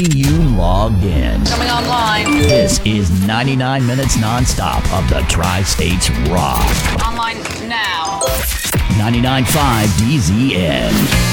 see you logged in. Coming online. This is 99 minutes nonstop of the Tri-States Rock. Online now. 99.5 DZN.